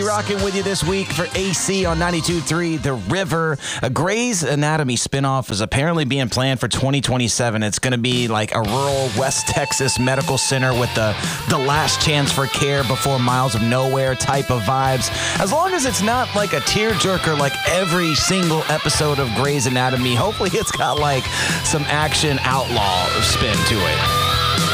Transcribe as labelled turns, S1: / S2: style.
S1: Rocking with you this week for AC on 92.3 The River. A Grey's Anatomy spinoff is apparently being planned for 2027. It's going to be like a rural West Texas medical center with the last chance for care before miles of nowhere type of vibes. As long as it's not like a tearjerker like every single episode of Grey's Anatomy, hopefully it's got like some action outlaw spin to it.